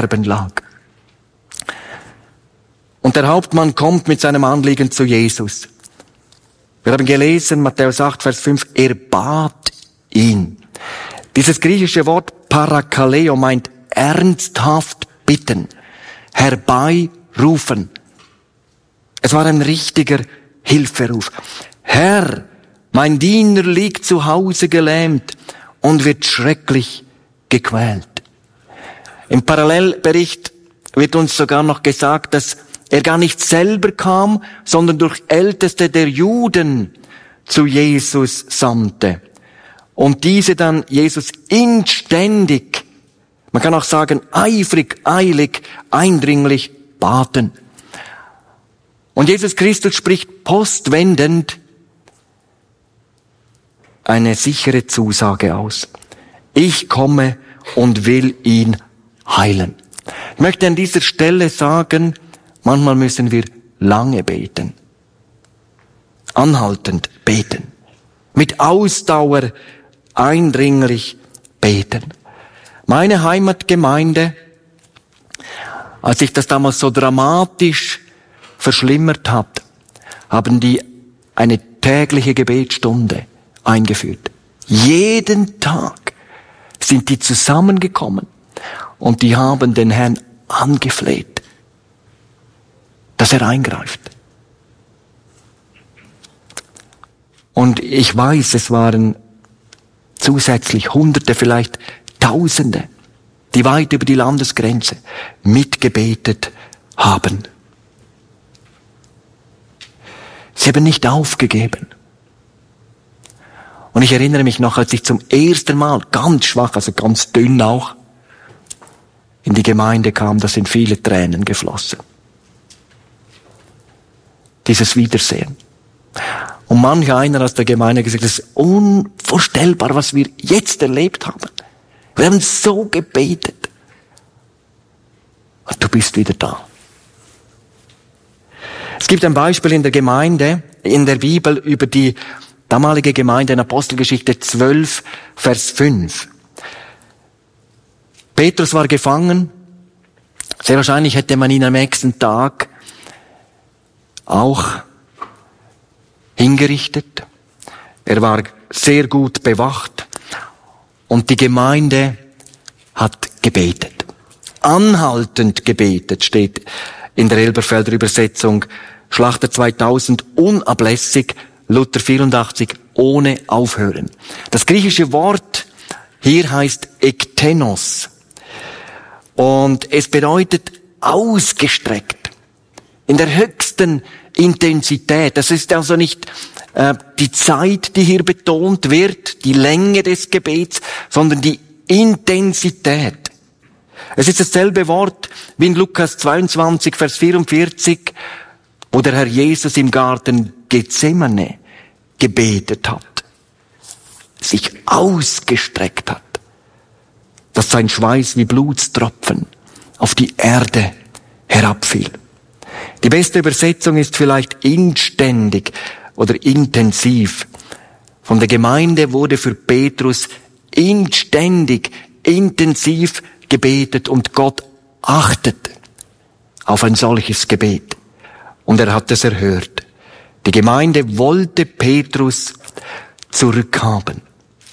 Sterben lag. Und der Hauptmann kommt mit seinem Anliegen zu Jesus. Wir haben gelesen, Matthäus 8, Vers 5, er bat ihn. Dieses griechische Wort Parakaleo meint ernsthaft bitten, herbeirufen. Es war ein richtiger Hilferuf. Herr, mein Diener liegt zu Hause gelähmt und wird schrecklich gequält. Im Parallelbericht wird uns sogar noch gesagt, dass er gar nicht selber kam, sondern durch Älteste der Juden zu Jesus sandte. Und diese dann Jesus inständig, man kann auch sagen eifrig, eilig, eindringlich baten. Und Jesus Christus spricht postwendend eine sichere Zusage aus. Ich komme und will ihn heilen. Ich möchte an dieser Stelle sagen, manchmal müssen wir lange beten. Anhaltend beten. Mit Ausdauer eindringlich beten. Meine Heimatgemeinde, als sich das damals so dramatisch verschlimmert hat, haben die eine tägliche Gebetsstunde eingeführt. Jeden Tag sind die zusammengekommen und die haben den Herrn angefleht, dass er eingreift. Und ich weiß, es waren zusätzlich Hunderte, vielleicht Tausende, die weit über die Landesgrenze mitgebetet haben. Sie haben nicht aufgegeben. Und ich erinnere mich noch, als ich zum ersten Mal ganz schwach, also ganz dünn auch, in die Gemeinde kam, da sind viele Tränen geflossen. Dieses Wiedersehen. Und manch einer aus der Gemeinde hat gesagt, es ist unvorstellbar, was wir jetzt erlebt haben. Wir haben so gebetet. Und du bist wieder da. Es gibt ein Beispiel in der Gemeinde, in der Bibel über die damalige Gemeinde in Apostelgeschichte 12, Vers 5. Petrus war gefangen. Sehr wahrscheinlich hätte man ihn am nächsten Tag auch hingerichtet. Er war sehr gut bewacht und die Gemeinde hat gebetet. Anhaltend gebetet steht in der Elberfelder Übersetzung, Schlachter 2000, unablässig, Luther 84, ohne Aufhören. Das griechische Wort hier heißt ektenos und es bedeutet ausgestreckt, in der höchsten Intensität. Das ist also nicht die Zeit, die hier betont wird, die Länge des Gebets, sondern die Intensität. Es ist dasselbe Wort wie in Lukas 22, Vers 44, wo der Herr Jesus im Garten Gethsemane gebetet hat, sich ausgestreckt hat, dass sein Schweiß wie Blutstropfen auf die Erde herabfiel. Die beste Übersetzung ist vielleicht inständig oder intensiv. Von der Gemeinde wurde für Petrus inständig, intensiv gebetet und Gott achtete auf ein solches Gebet. Und er hat es erhört. Die Gemeinde wollte Petrus zurückhaben.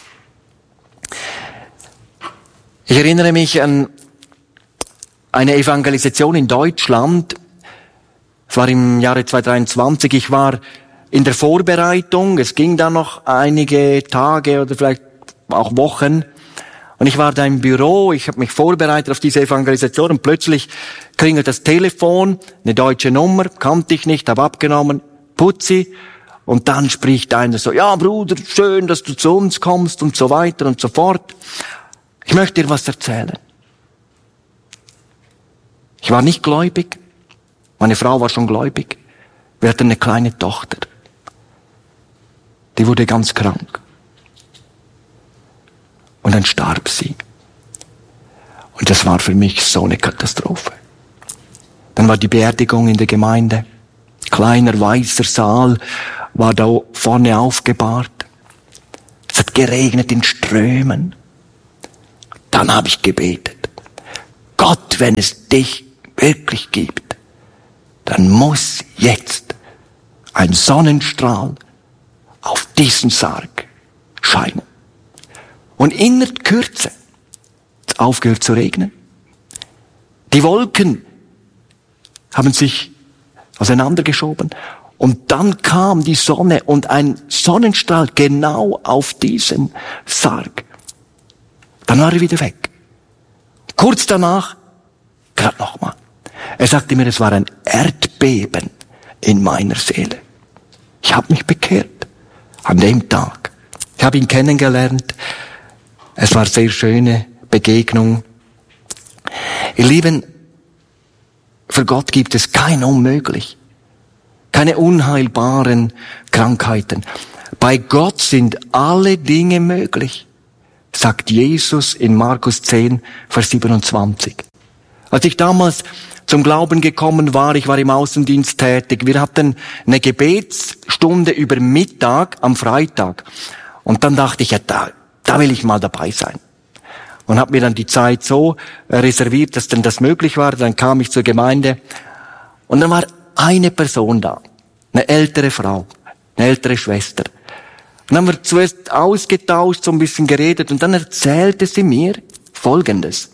Ich erinnere mich an eine Evangelisation in Deutschland. Es war im Jahre 2023. Ich war in der Vorbereitung. Es ging dann noch einige Tage oder vielleicht auch Wochen. Und ich war da im Büro. Ich habe mich vorbereitet auf diese Evangelisation. Und plötzlich klingelt das Telefon. Eine deutsche Nummer. Kannte ich nicht. Habe abgenommen. Putzi. Und dann spricht einer so, ja Bruder, schön, dass du zu uns kommst und so weiter und so fort. Ich möchte dir was erzählen. Ich war nicht gläubig. Meine Frau war schon gläubig. Wir hatten eine kleine Tochter. Die wurde ganz krank. Und dann starb sie. Und das war für mich so eine Katastrophe. Dann war die Beerdigung in der Gemeinde. Kleiner weißer Saal war da vorne aufgebahrt. Es hat geregnet in Strömen. Dann habe ich gebetet. Gott, wenn es dich wirklich gibt, dann muss jetzt ein Sonnenstrahl auf diesen Sarg scheinen. Und in der Kürze hat es aufgehört zu regnen. Die Wolken haben sich auseinandergeschoben. Und dann kam die Sonne und ein Sonnenstrahl genau auf diesen Sarg. Dann war er wieder weg. Kurz danach, gerade nochmal. Er sagte mir, es war ein Erdbeben in meiner Seele. Ich habe mich bekehrt an dem Tag. Ich habe ihn kennengelernt. Es war eine sehr schöne Begegnung. Ihr Lieben, für Gott gibt es kein Unmöglich. Keine unheilbaren Krankheiten. Bei Gott sind alle Dinge möglich, sagt Jesus in Markus 10, Vers 27. Als ich damals zum Glauben gekommen war, ich war im Außendienst tätig, wir hatten eine Gebetsstunde über Mittag am Freitag. Und dann dachte ich, ja, da will ich mal dabei sein. Und habe mir dann die Zeit so reserviert, dass dann das möglich war. Dann kam ich zur Gemeinde und dann war eine Person da, eine ältere Frau, eine ältere Schwester. Und dann haben wir zuerst ausgetauscht, so ein bisschen geredet und dann erzählte sie mir Folgendes,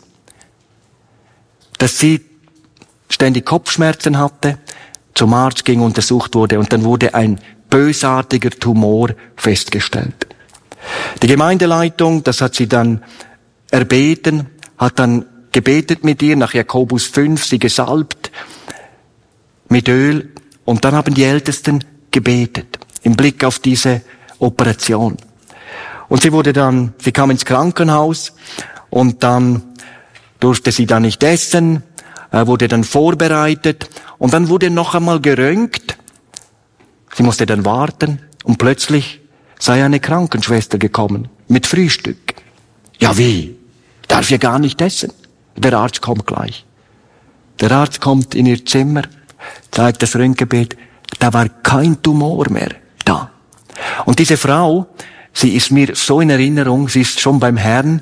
dass sie ständig Kopfschmerzen hatte, zum Arzt ging, untersucht wurde und dann wurde ein bösartiger Tumor festgestellt. Die Gemeindeleitung, das hat sie dann erbeten, hat dann gebetet mit ihr, nach Jakobus 5, sie gesalbt mit Öl und dann haben die Ältesten gebetet im Blick auf diese Operation. Und sie kam ins Krankenhaus und dann durfte sie da nicht essen, wurde dann vorbereitet und dann wurde noch einmal geröntgt. Sie musste dann warten und plötzlich sei eine Krankenschwester gekommen mit Frühstück. Ja, wie? Darf ja gar nicht essen. Der Arzt kommt gleich. Der Arzt kommt in ihr Zimmer, zeigt das Röntgenbild, da war kein Tumor mehr da. Und diese Frau, sie ist mir so in Erinnerung, sie ist schon beim Herrn,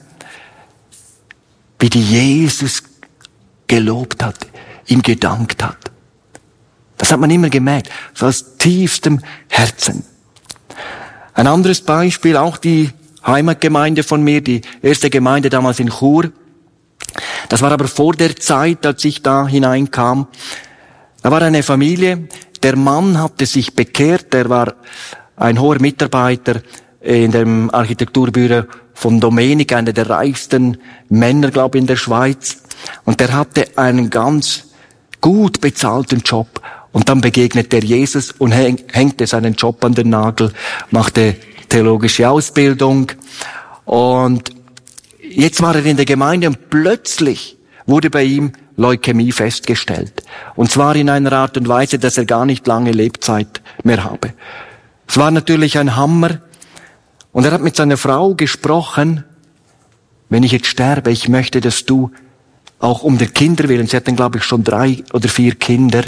wie die Jesus gelobt hat, ihm gedankt hat. Das hat man immer gemerkt, so aus tiefstem Herzen. Ein anderes Beispiel, auch die Heimatgemeinde von mir, die erste Gemeinde damals in Chur. Das war aber vor der Zeit, als ich da hineinkam. Da war eine Familie, der Mann hatte sich bekehrt, der war ein hoher Mitarbeiter in dem Architekturbüro von Domenik, einer der reichsten Männer, glaube ich, in der Schweiz. Und der hatte einen ganz gut bezahlten Job. Und dann begegnet der Jesus und hängte seinen Job an den Nagel, machte theologische Ausbildung. Und jetzt war er in der Gemeinde und plötzlich wurde bei ihm Leukämie festgestellt. Und zwar in einer Art und Weise, dass er gar nicht lange Lebzeit mehr habe. Es war natürlich ein Hammer. Und er hat mit seiner Frau gesprochen, wenn ich jetzt sterbe, ich möchte, dass du auch um der Kinder willen, sie hatten glaube ich schon 3 oder 4 Kinder,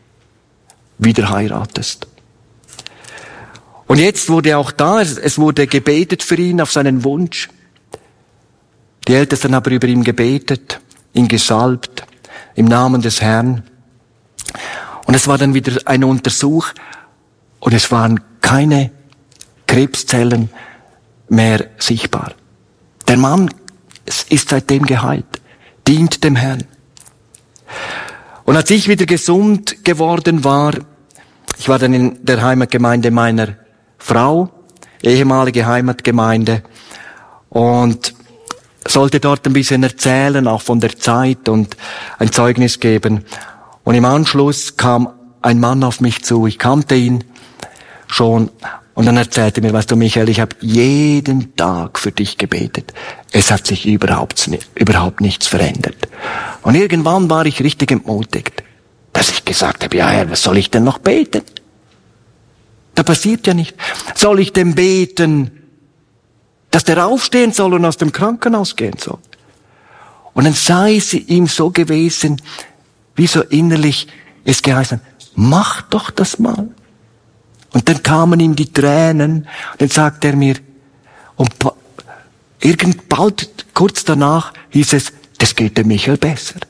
wieder heiratest. Und jetzt wurde auch da, es wurde gebetet für ihn auf seinen Wunsch. Die Ältesten haben über ihn gebetet, ihn gesalbt, im Namen des Herrn. Und es war dann wieder ein Untersuch und es waren keine Krebszellen mehr sichtbar. Der Mann ist seitdem geheilt, dient dem Herrn. Und als ich wieder gesund geworden war, ich war dann in der Heimatgemeinde meiner Frau, ehemalige Heimatgemeinde, und sollte dort ein bisschen erzählen, auch von der Zeit und ein Zeugnis geben. Und im Anschluss kam ein Mann auf mich zu, ich kannte ihn schon, und dann erzählte mir, weißt du, Michael, ich habe jeden Tag für dich gebetet. Es hat sich überhaupt nichts verändert. Und irgendwann war ich richtig entmutigt, dass ich gesagt habe, ja Herr, was soll ich denn noch beten? Da passiert ja nicht. Soll ich denn beten, dass der aufstehen soll und aus dem Krankenhaus gehen soll? Und dann sei es ihm so gewesen, wie so innerlich es geheißen, mach doch das mal. Und dann kamen ihm die Tränen und dann sagte er mir, und bald, kurz danach, hieß es, das geht dem Michael besser.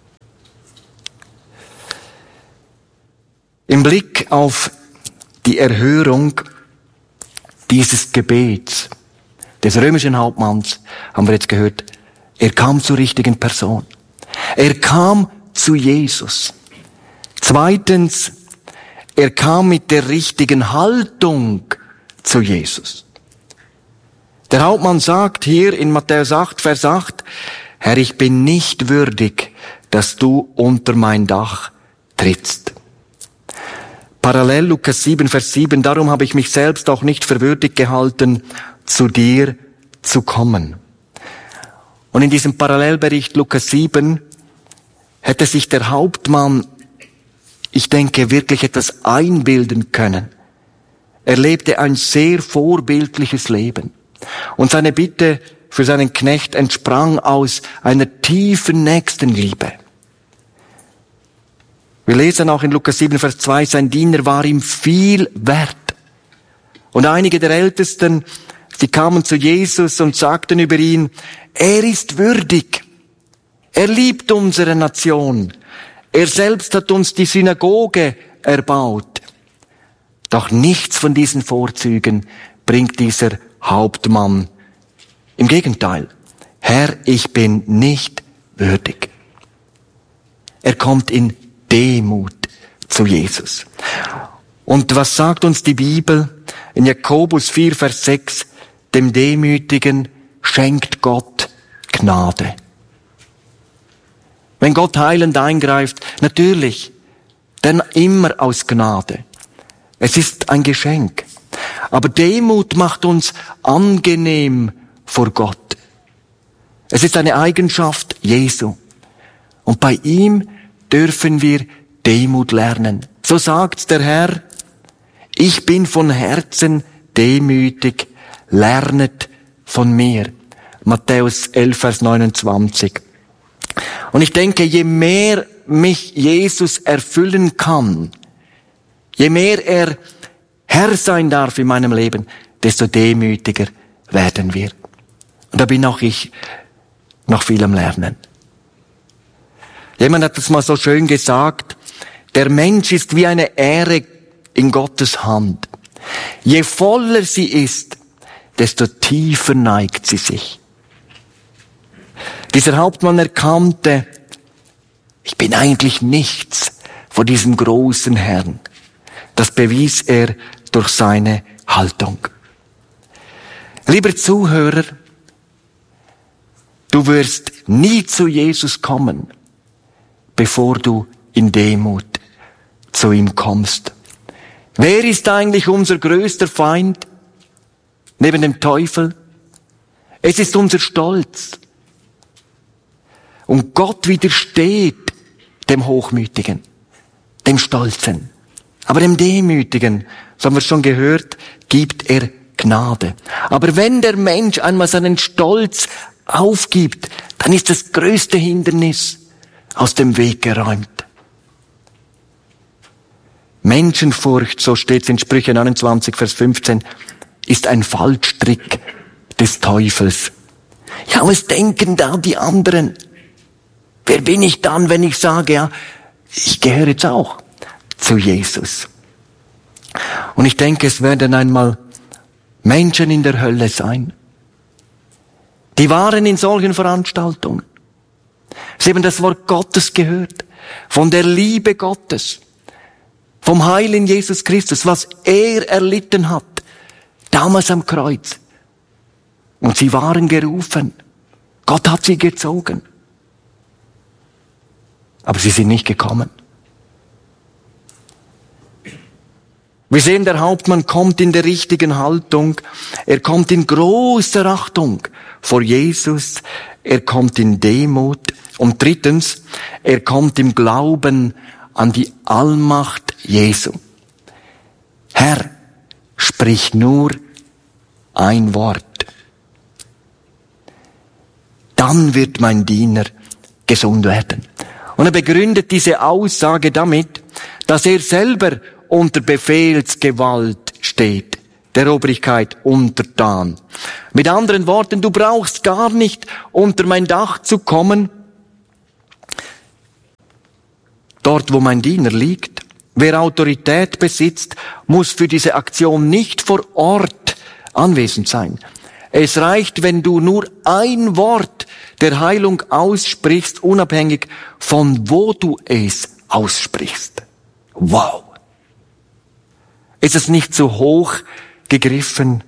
Im Blick auf die Erhörung dieses Gebets des römischen Hauptmanns haben wir jetzt gehört, er kam zur richtigen Person. Er kam zu Jesus. Zweitens, er kam mit der richtigen Haltung zu Jesus. Der Hauptmann sagt hier in Matthäus 8, Vers 8, Herr, ich bin nicht würdig, dass du unter mein Dach trittst. Parallel Lukas 7, Vers 7, darum habe ich mich selbst auch nicht für würdig gehalten, zu dir zu kommen. Und in diesem Parallelbericht Lukas 7 hätte sich der Hauptmann, ich denke, wirklich etwas einbilden können. Er lebte ein sehr vorbildliches Leben. Und seine Bitte für seinen Knecht entsprang aus einer tiefen Nächstenliebe. Wir lesen auch in Lukas 7, Vers 2, sein Diener war ihm viel wert. Und einige der Ältesten, sie kamen zu Jesus und sagten über ihn, er ist würdig. Er liebt unsere Nation. Er selbst hat uns die Synagoge erbaut. Doch nichts von diesen Vorzügen bringt dieser Hauptmann. Im Gegenteil, Herr, ich bin nicht würdig. Er kommt in Demut zu Jesus. Und was sagt uns die Bibel? In Jakobus 4, Vers 6, dem Demütigen schenkt Gott Gnade. Wenn Gott heilend eingreift, natürlich, denn immer aus Gnade. Es ist ein Geschenk. Aber Demut macht uns angenehm vor Gott. Es ist eine Eigenschaft Jesu. Und bei ihm dürfen wir Demut lernen. So sagt der Herr, ich bin von Herzen demütig, lernet von mir. Matthäus 11, Vers 29. Und ich denke, je mehr mich Jesus erfüllen kann, je mehr er Herr sein darf in meinem Leben, desto demütiger werden wir. Und da bin auch ich noch viel am Lernen. Jemand hat es mal so schön gesagt, der Mensch ist wie eine Ähre in Gottes Hand. Je voller sie ist, desto tiefer neigt sie sich. Dieser Hauptmann erkannte, ich bin eigentlich nichts vor diesem großen Herrn. Das bewies er durch seine Haltung. Lieber Zuhörer, du wirst nie zu Jesus kommen, bevor du in Demut zu ihm kommst. Wer ist eigentlich unser größter Feind neben dem Teufel? Es ist unser Stolz. Und Gott widersteht dem Hochmütigen, dem Stolzen. Aber dem Demütigen, so haben wir schon gehört, gibt er Gnade. Aber wenn der Mensch einmal seinen Stolz aufgibt, dann ist das größte Hindernis aus dem Weg geräumt. Menschenfurcht, so steht es in Sprüche 29, Vers 15, ist ein Fallstrick des Teufels. Ja, was denken da die anderen? Wer bin ich dann, wenn ich sage, ja, ich gehöre jetzt auch zu Jesus? Und ich denke, es werden einmal Menschen in der Hölle sein. Die waren in solchen Veranstaltungen. Sie haben das Wort Gottes gehört, von der Liebe Gottes, vom Heil in Jesus Christus, was er erlitten hat, damals am Kreuz. Und sie waren gerufen. Gott hat sie gezogen. Aber sie sind nicht gekommen. Wir sehen, der Hauptmann kommt in der richtigen Haltung. Er kommt in großer Achtung vor Jesus. Er kommt in Demut. Und drittens, er kommt im Glauben an die Allmacht Jesu. Herr, sprich nur ein Wort. Dann wird mein Diener gesund werden. Und er begründet diese Aussage damit, dass er selber unter Befehlsgewalt steht, der Obrigkeit untertan. Mit anderen Worten, du brauchst gar nicht unter mein Dach zu kommen, dort wo mein Diener liegt. Wer Autorität besitzt, muss für diese Aktion nicht vor Ort anwesend sein. Es reicht, wenn du nur ein Wort der Heilung aussprichst, unabhängig von wo du es aussprichst. Wow! Ist es nicht zu hoch gegriffen?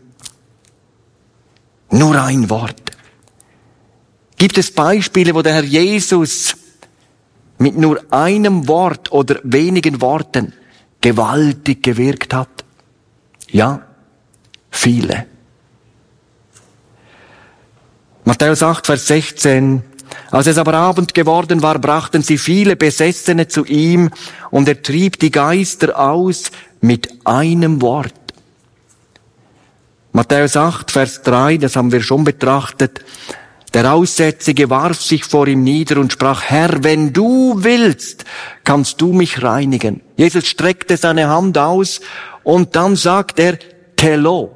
Nur ein Wort. Gibt es Beispiele, wo der Herr Jesus mit nur einem Wort oder wenigen Worten gewaltig gewirkt hat? Ja, viele. Matthäus 8, Vers 16. Als es aber Abend geworden war, brachten sie viele Besessene zu ihm, und er trieb die Geister aus mit einem Wort. Matthäus 8, Vers 3, das haben wir schon betrachtet. Der Aussätzige warf sich vor ihm nieder und sprach, Herr, wenn du willst, kannst du mich reinigen. Jesus streckte seine Hand aus und dann sagt er, Telo,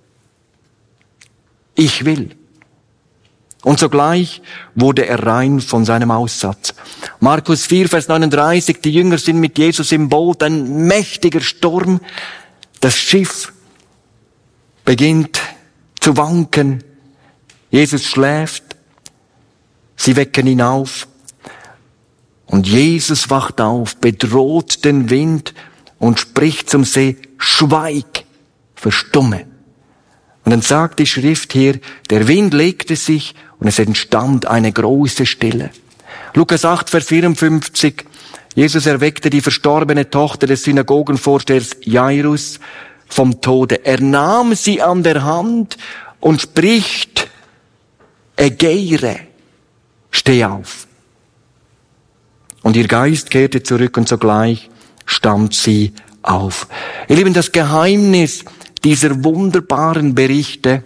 ich will. Und sogleich wurde er rein von seinem Aussatz. Markus 4, Vers 39, die Jünger sind mit Jesus im Boot, ein mächtiger Sturm. Das Schiff beginnt zu wanken. Jesus schläft. Sie wecken ihn auf. Und Jesus wacht auf, bedroht den Wind und spricht zum See, schweig, verstumme. Und dann sagt die Schrift hier, der Wind legte sich und es entstand eine große Stille. Lukas 8, Vers 54, Jesus erweckte die verstorbene Tochter des Synagogenvorstehers Jairus vom Tode. Er nahm sie an der Hand und spricht, Egeire, steh auf. Und ihr Geist kehrte zurück und sogleich stand sie auf. Ihr Lieben, das Geheimnis dieser wunderbaren Berichte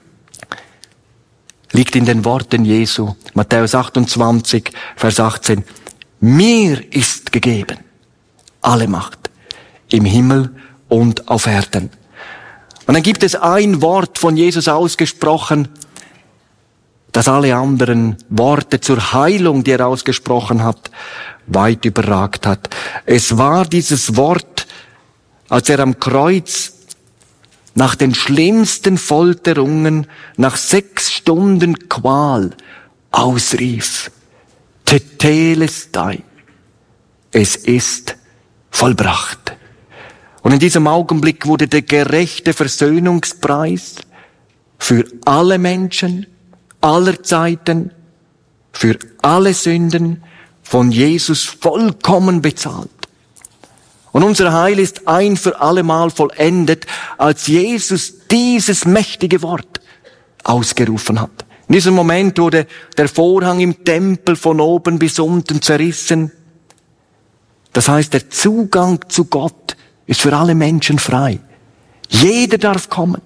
liegt in den Worten Jesu. Matthäus 28, Vers 18. Mir ist gegeben alle Macht im Himmel und auf Erden. Und dann gibt es ein Wort von Jesus ausgesprochen, das alle anderen Worte zur Heilung, die er ausgesprochen hat, weit überragt hat. Es war dieses Wort, als er am Kreuz nach den schlimmsten Folterungen, nach 6 Stunden Qual ausrief, Tetelestai, es ist vollbracht. Und in diesem Augenblick wurde der gerechte Versöhnungspreis für alle Menschen, aller Zeiten, für alle Sünden von Jesus vollkommen bezahlt. Und unser Heil ist ein für allemal vollendet, als Jesus dieses mächtige Wort ausgerufen hat. In diesem Moment wurde der Vorhang im Tempel von oben bis unten zerrissen. Das heißt, der Zugang zu Gott ist für alle Menschen frei. Jeder darf kommen.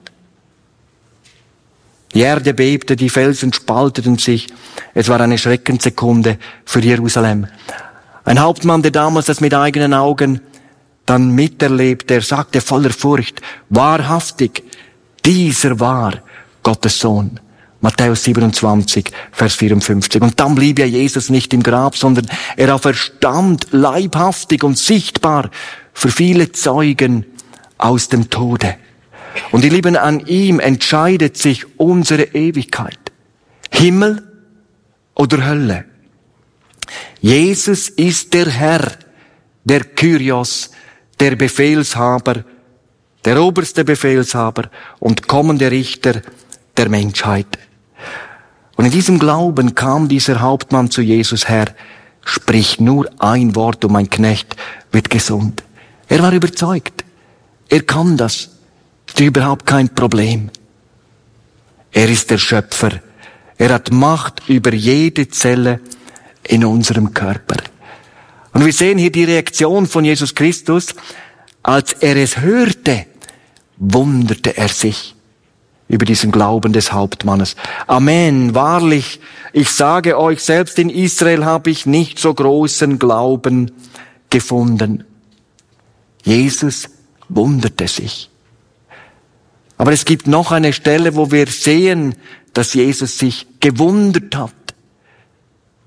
Die Erde bebte, die Felsen spalteten sich. Es war eine Schreckenssekunde für Jerusalem. Ein Hauptmann, der damals das mit eigenen Augen dann miterlebte, er sagte voller Furcht, wahrhaftig, dieser war Gottes Sohn. Matthäus 27, Vers 54. Und dann blieb ja Jesus nicht im Grab, sondern er auferstand leibhaftig und sichtbar für viele Zeugen aus dem Tode. Und ihr Lieben, an ihm entscheidet sich unsere Ewigkeit. Himmel oder Hölle. Jesus ist der Herr, der Kyrios, der Befehlshaber, der oberste Befehlshaber und kommende Richter der Menschheit. Und in diesem Glauben kam dieser Hauptmann zu Jesus, Herr, sprich nur ein Wort und mein Knecht wird gesund. Er war überzeugt. Er kann das. Ist überhaupt kein Problem. Er ist der Schöpfer. Er hat Macht über jede Zelle in unserem Körper. Und wir sehen hier die Reaktion von Jesus Christus. Als er es hörte, wunderte er sich über diesen Glauben des Hauptmannes. Amen, wahrlich, ich sage euch, selbst in Israel habe ich nicht so großen Glauben gefunden. Jesus wunderte sich. Aber es gibt noch eine Stelle, wo wir sehen, dass Jesus sich gewundert hat.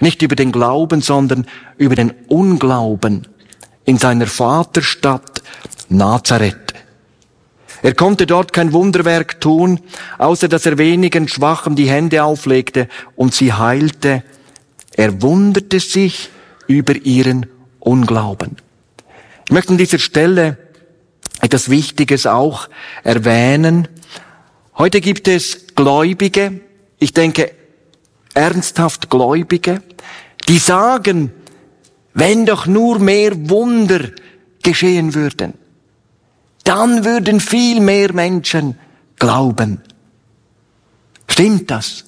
Nicht über den Glauben, sondern über den Unglauben in seiner Vaterstadt Nazareth. Er konnte dort kein Wunderwerk tun, außer dass er wenigen Schwachen die Hände auflegte und sie heilte. Er wunderte sich über ihren Unglauben. Ich möchte an dieser Stelle etwas Wichtiges auch erwähnen. Heute gibt es Gläubige, ich denke ernsthaft Gläubige, die sagen, wenn doch nur mehr Wunder geschehen würden, dann würden viel mehr Menschen glauben. Stimmt das?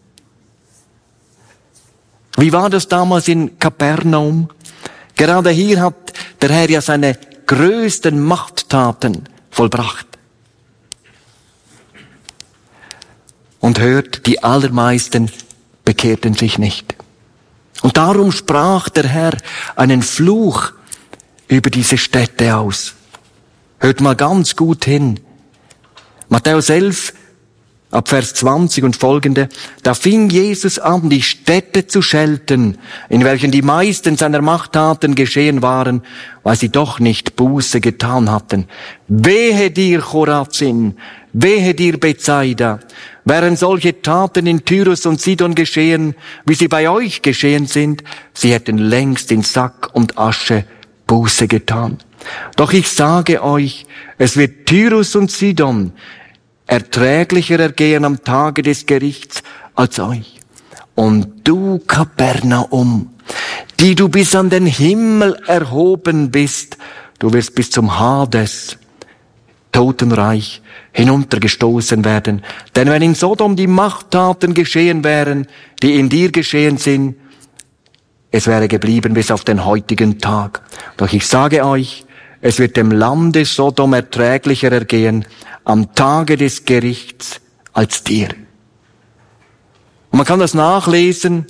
Wie war das damals in Kapernaum? Gerade hier hat der Herr ja seine größten Machttaten vollbracht. Und hört, die allermeisten bekehrten sich nicht. Und darum sprach der Herr einen Fluch über diese Städte aus. Hört mal ganz gut hin. Matthäus 11, ab Vers 20 und folgende. Da fing Jesus an, die Städte zu schelten, in welchen die meisten seiner Machttaten geschehen waren, weil sie doch nicht Buße getan hatten. Wehe dir, Chorazin, wehe dir, Bethsaida, wären solche Taten in Tyrus und Sidon geschehen, wie sie bei euch geschehen sind, sie hätten längst in Sack und Asche Buße getan. Doch ich sage euch, es wird Tyrus und Sidon erträglicher ergehen am Tage des Gerichts als euch. Und du, Kapernaum, die du bis an den Himmel erhoben bist, du wirst bis zum Hades, Totenreich, hinuntergestoßen werden. Denn wenn in Sodom die Machttaten geschehen wären, die in dir geschehen sind, es wäre geblieben bis auf den heutigen Tag. Doch ich sage euch, es wird dem Lande Sodom erträglicher ergehen am Tage des Gerichts als dir. Und man kann das nachlesen.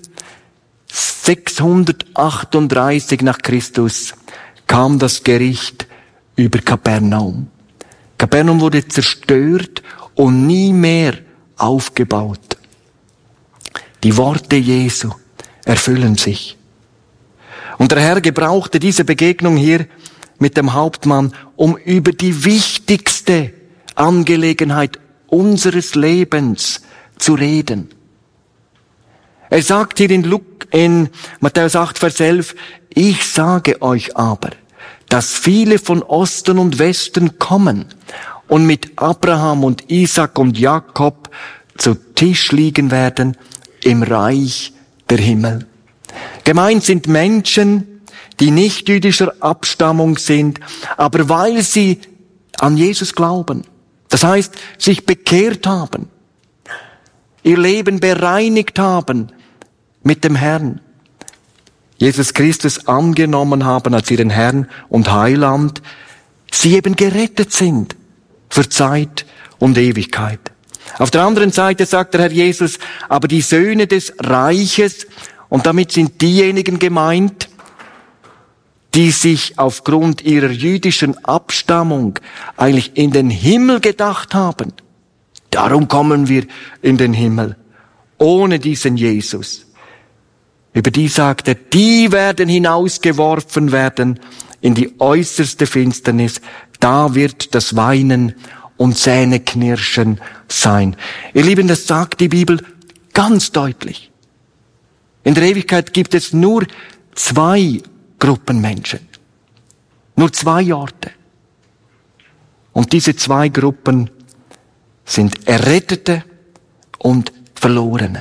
638 nach Christus kam das Gericht über Kapernaum. Kapernaum wurde zerstört und nie mehr aufgebaut. Die Worte Jesu erfüllen sich. Und der Herr gebrauchte diese Begegnung hier mit dem Hauptmann, um über die wichtigste Angelegenheit unseres Lebens zu reden. Er sagt hier in Matthäus 8, Vers 11, ich sage euch aber, dass viele von Osten und Westen kommen und mit Abraham und Isaac und Jakob zu Tisch liegen werden im Reich der Himmel. Gemeint sind Menschen, die nicht jüdischer Abstammung sind, aber weil sie an Jesus glauben, das heißt, sich bekehrt haben, ihr Leben bereinigt haben mit dem Herrn, Jesus Christus angenommen haben als ihren Herrn und Heiland, sie eben gerettet sind für Zeit und Ewigkeit. Auf der anderen Seite sagt der Herr Jesus, aber die Söhne des Reiches, und damit sind diejenigen gemeint, die sich aufgrund ihrer jüdischen Abstammung eigentlich in den Himmel gedacht haben. Darum kommen wir in den Himmel, ohne diesen Jesus. Über die sagt er, die werden hinausgeworfen werden in die äußerste Finsternis. Da wird das Weinen und Zähneknirschen sein. Ihr Lieben, das sagt die Bibel ganz deutlich. In der Ewigkeit gibt es nur 2 Gruppen Menschen. Nur 2 Orte. Und diese 2 Gruppen sind Errettete und Verlorene.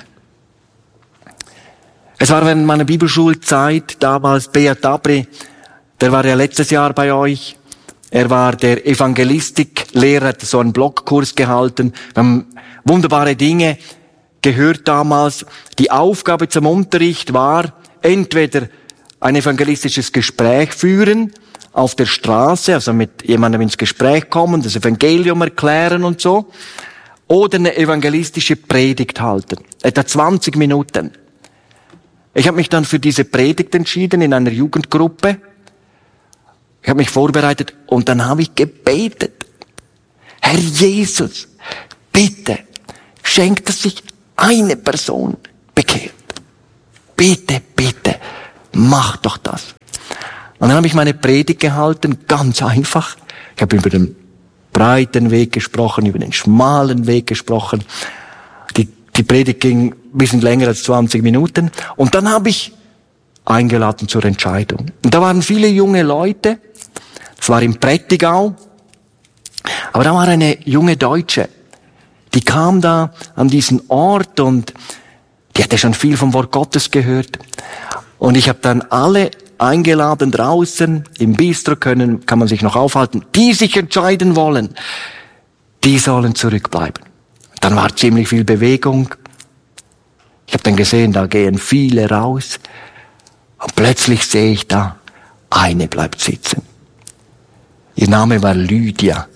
Es war während meiner Bibelschulzeit damals Beat Abri, der war ja letztes Jahr bei euch. Er war der Evangelistiklehrer, hat so einen Blogkurs gehalten. Wir haben wunderbare Dinge gehört damals. Die Aufgabe zum Unterricht war, entweder ein evangelistisches Gespräch führen auf der Straße, also mit jemandem ins Gespräch kommen, das Evangelium erklären und so, oder eine evangelistische Predigt halten. Etwa 20 Minuten. Ich habe mich dann für diese Predigt entschieden in einer Jugendgruppe. Ich habe mich vorbereitet und dann habe ich gebetet. Herr Jesus, bitte, schenk, dass sich eine Person bekehrt. bitte, bitte, mach doch das. Und dann habe ich meine Predigt gehalten, ganz einfach. Ich habe über den breiten Weg gesprochen, über den schmalen Weg gesprochen. Die Predigt ging ein bisschen länger als 20 Minuten. Und dann habe ich eingeladen zur Entscheidung. Und da waren viele junge Leute. Das war im Prättigau. Aber da war eine junge Deutsche. Die kam da an diesen Ort und die hatte schon viel vom Wort Gottes gehört. Und ich habe dann alle eingeladen draußen, im Bistro kann man sich noch aufhalten, die sich entscheiden wollen, die sollen zurückbleiben. Dann war ziemlich viel Bewegung. Ich habe dann gesehen, da gehen viele raus. Und plötzlich sehe ich da, eine bleibt sitzen. Ihr Name war Lydia.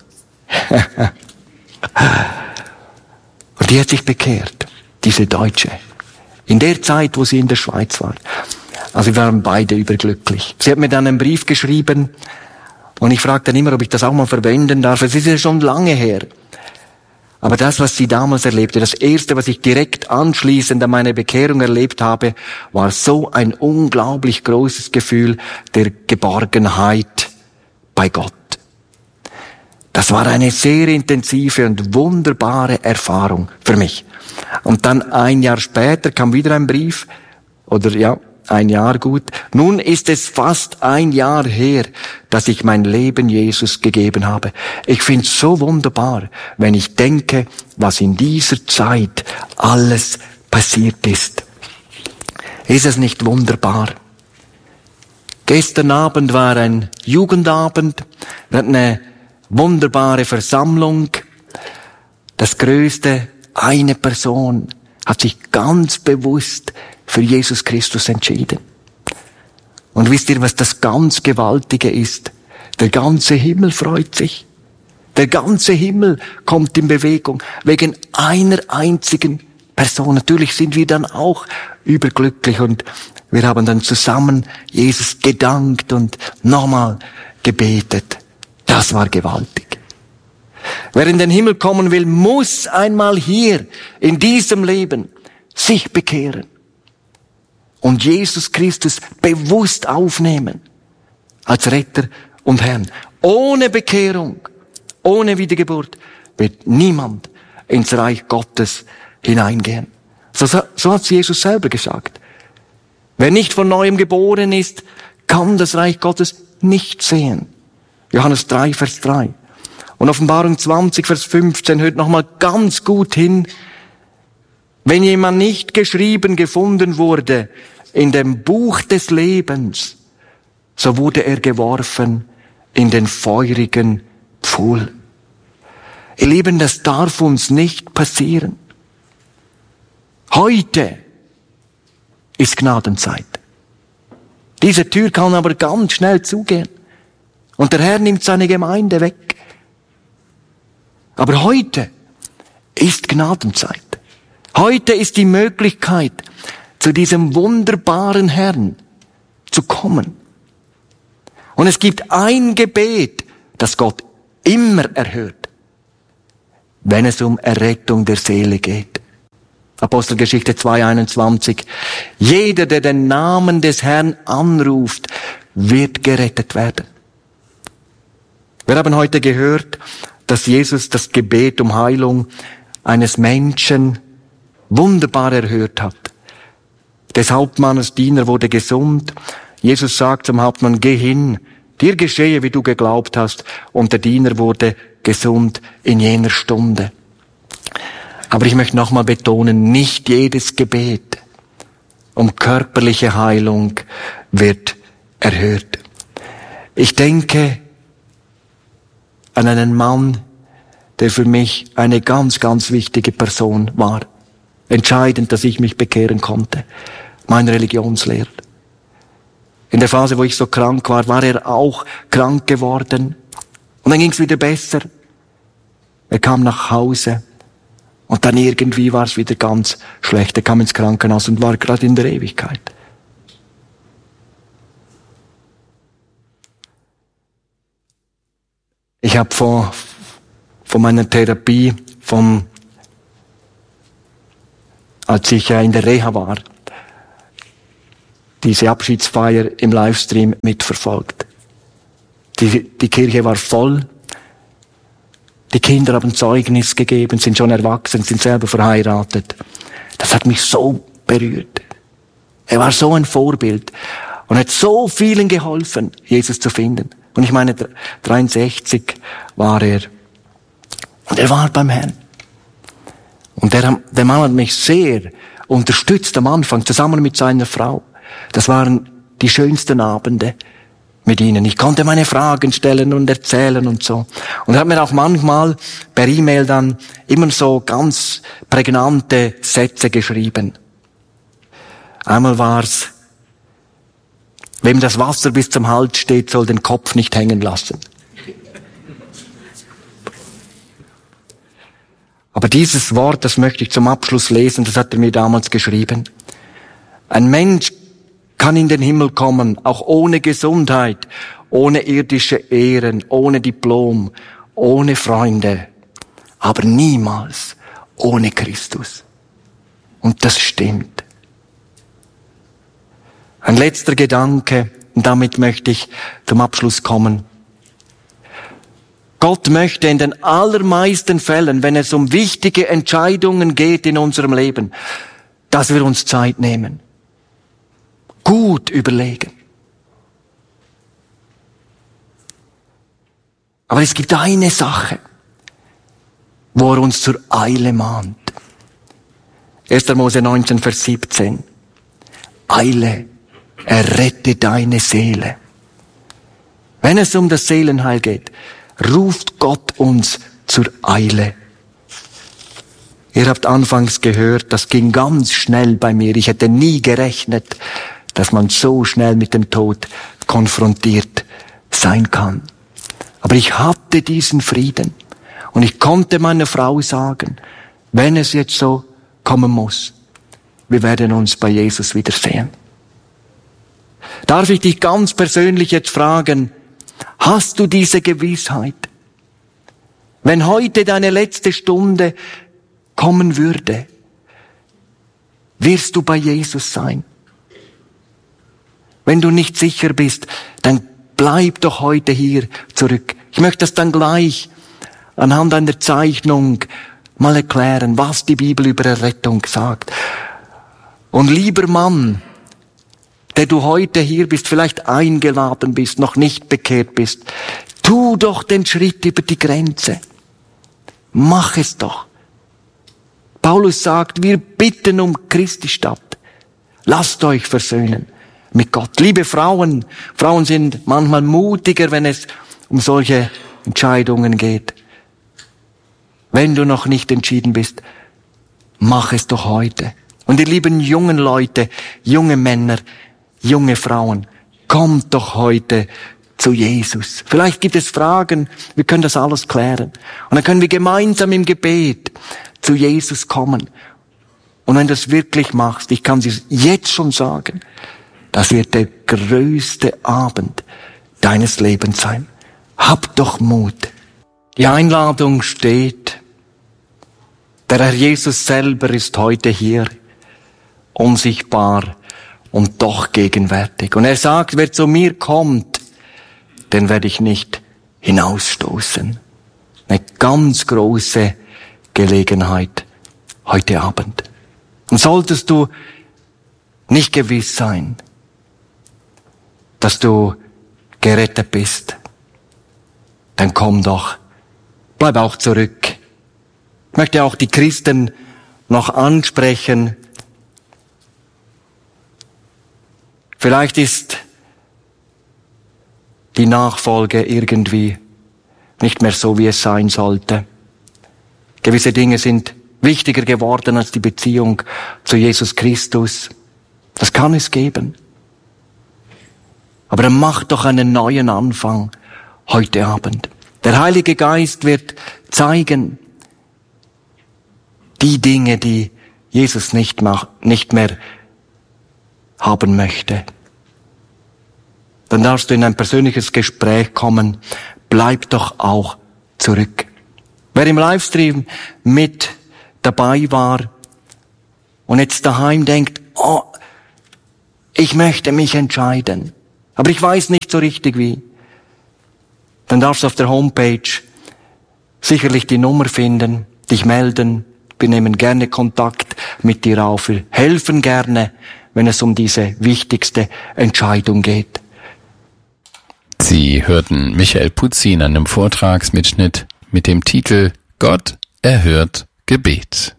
Und die hat sich bekehrt, diese Deutsche. In der Zeit, wo sie in der Schweiz war. Also wir waren beide überglücklich. Sie hat mir dann einen Brief geschrieben und ich frage dann immer, ob ich das auch mal verwenden darf. Es ist ja schon lange her. Aber das, was sie damals erlebte, das Erste, was ich direkt anschließend an meine Bekehrung erlebt habe, war so ein unglaublich großes Gefühl der Geborgenheit bei Gott. Das war eine sehr intensive und wunderbare Erfahrung für mich. Und dann ein Jahr später kam wieder ein Brief, oder ja, ein Jahr gut. Nun ist es fast ein Jahr her, dass ich mein Leben Jesus gegeben habe. Ich finde es so wunderbar, wenn ich denke, was in dieser Zeit alles passiert ist. Ist es nicht wunderbar? Gestern Abend war ein Jugendabend. Wir hatten eine wunderbare Versammlung. Das Größte, eine Person hat sich ganz bewusst für Jesus Christus entschieden. Und wisst ihr, was das ganz Gewaltige ist? Der ganze Himmel freut sich. Der ganze Himmel kommt in Bewegung wegen einer einzigen Person. Natürlich sind wir dann auch überglücklich und wir haben dann zusammen Jesus gedankt und nochmal gebetet. Das war gewaltig. Wer in den Himmel kommen will, muss einmal hier in diesem Leben sich bekehren und Jesus Christus bewusst aufnehmen als Retter und Herrn. Ohne Bekehrung, ohne Wiedergeburt wird niemand ins Reich Gottes hineingehen. So hat Jesus selber gesagt. Wer nicht von Neuem geboren ist, kann das Reich Gottes nicht sehen. Johannes 3, Vers 3. Und Offenbarung 20, Vers 15 hört nochmal ganz gut hin. Wenn jemand nicht geschrieben gefunden wurde in dem Buch des Lebens, so wurde er geworfen in den feurigen Pfuhl. Ihr Lieben, das darf uns nicht passieren. Heute ist Gnadenzeit. Diese Tür kann aber ganz schnell zugehen. Und der Herr nimmt seine Gemeinde weg. Aber heute ist Gnadenzeit. Heute ist die Möglichkeit, zu diesem wunderbaren Herrn zu kommen. Und es gibt ein Gebet, das Gott immer erhört, wenn es um Errettung der Seele geht. Apostelgeschichte 2,21. Jeder, der den Namen des Herrn anruft, wird gerettet werden. Wir haben heute gehört, dass Jesus das Gebet um Heilung eines Menschen wunderbar erhört hat. Des Hauptmannes Diener wurde gesund. Jesus sagt zum Hauptmann, geh hin, dir geschehe, wie du geglaubt hast. Und der Diener wurde gesund in jener Stunde. Aber ich möchte nochmal betonen, nicht jedes Gebet um körperliche Heilung wird erhört. Ich denke an einen Mann, der für mich eine ganz, ganz wichtige Person war. Entscheidend, dass ich mich bekehren konnte. Mein Religionslehrer. In der Phase, wo ich so krank war, war er auch krank geworden. Und dann ging es wieder besser. Er kam nach Hause. Und dann irgendwie war es wieder ganz schlecht. Er kam ins Krankenhaus und war gerade in der Ewigkeit. Ich habe von meiner Therapie, als ich in der Reha war, diese Abschiedsfeier im Livestream mitverfolgt. Die Kirche war voll. Die Kinder haben Zeugnis gegeben, sind schon erwachsen, sind selber verheiratet. Das hat mich so berührt. Er war so ein Vorbild und hat so vielen geholfen, Jesus zu finden. Und ich meine, 63 war er. Und er war beim Herrn. Und der Mann hat mich sehr unterstützt am Anfang, zusammen mit seiner Frau. Das waren die schönsten Abende mit ihnen. Ich konnte meine Fragen stellen und erzählen und so. Und er hat mir auch manchmal per E-Mail dann immer so ganz prägnante Sätze geschrieben. Einmal war's: Wem das Wasser bis zum Hals steht, soll den Kopf nicht hängen lassen. Aber dieses Wort, das möchte ich zum Abschluss lesen, das hat er mir damals geschrieben. Ein Mensch kann in den Himmel kommen, auch ohne Gesundheit, ohne irdische Ehren, ohne Diplom, ohne Freunde, aber niemals ohne Christus. Und das stimmt. Ein letzter Gedanke, und damit möchte ich zum Abschluss kommen. Gott möchte in den allermeisten Fällen, wenn es um wichtige Entscheidungen geht in unserem Leben, dass wir uns Zeit nehmen. Gut überlegen. Aber es gibt eine Sache, wo er uns zur Eile mahnt. 1. Mose 19, Vers 17. Eile, errette deine Seele. Wenn es um das Seelenheil geht, ruft Gott uns zur Eile. Ihr habt anfangs gehört, das ging ganz schnell bei mir. Ich hätte nie gerechnet, dass man so schnell mit dem Tod konfrontiert sein kann. Aber ich hatte diesen Frieden und ich konnte meiner Frau sagen, wenn es jetzt so kommen muss, wir werden uns bei Jesus wiedersehen. Darf ich dich ganz persönlich jetzt fragen, hast du diese Gewissheit? Wenn heute deine letzte Stunde kommen würde, wirst du bei Jesus sein? Wenn du nicht sicher bist, dann bleib doch heute hier zurück. Ich möchte das dann gleich anhand einer Zeichnung mal erklären, was die Bibel über Errettung sagt. Und lieber Mann, der du heute hier bist, vielleicht eingeladen bist, noch nicht bekehrt bist, tu doch den Schritt über die Grenze. Mach es doch. Paulus sagt, wir bitten um Christi statt. Lasst euch versöhnen mit Gott. Liebe Frauen, Frauen sind manchmal mutiger, wenn es um solche Entscheidungen geht. Wenn du noch nicht entschieden bist, mach es doch heute. Und ihr lieben jungen Leute, junge Männer, junge Frauen, kommt doch heute zu Jesus. Vielleicht gibt es Fragen, wir können das alles klären. Und dann können wir gemeinsam im Gebet zu Jesus kommen. Und wenn du das wirklich machst, ich kann es jetzt schon sagen, das wird der größte Abend deines Lebens sein. Hab doch Mut. Die Einladung steht. Der Herr Jesus selber ist heute hier, unsichtbar und doch gegenwärtig. Und er sagt, wer zu mir kommt, den werde ich nicht hinausstoßen. Eine ganz große Gelegenheit heute Abend. Und solltest du nicht gewiss sein, dass du gerettet bist, dann komm doch, bleib auch zurück. Ich möchte auch die Christen noch ansprechen. Vielleicht ist die Nachfolge irgendwie nicht mehr so, wie es sein sollte. Gewisse Dinge sind wichtiger geworden als die Beziehung zu Jesus Christus. Das kann es geben. Aber dann mach doch einen neuen Anfang heute Abend. Der Heilige Geist wird zeigen, die Dinge, die Jesus nicht mehr haben möchte. Dann darfst du in ein persönliches Gespräch kommen. Bleib doch auch zurück. Wer im Livestream mit dabei war und jetzt daheim denkt, ich möchte mich entscheiden, aber ich weiß nicht so richtig wie. Dann darfst du auf der Homepage sicherlich die Nummer finden, dich melden. Wir nehmen gerne Kontakt mit dir auf. Wir helfen gerne, wenn es um diese wichtigste Entscheidung geht. Sie hörten Michael Putzi in einem Vortragsmitschnitt mit dem Titel Gott erhört Gebet.